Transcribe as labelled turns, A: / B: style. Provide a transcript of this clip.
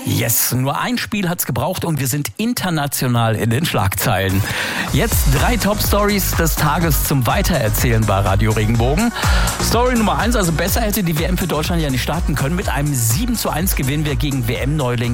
A: Yes, nur ein Spiel hat's gebraucht und wir sind international in den Schlagzeilen. Jetzt 3 Top-Stories des Tages zum Weitererzählen bei Radio Regenbogen. Story Nummer 1, also besser hätte die WM für Deutschland ja nicht starten können. Mit einem 7:1 gewinnen wir gegen WM-Neuling